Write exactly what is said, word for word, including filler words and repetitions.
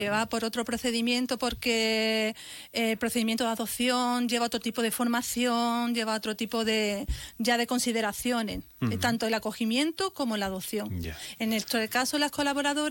va por otro procedimiento porque el procedimiento de adopción lleva otro tipo de formación, lleva otro tipo de ya de consideraciones, uh-huh. tanto el acogimiento como la adopción. Yeah. En nuestro caso, las colaboradoras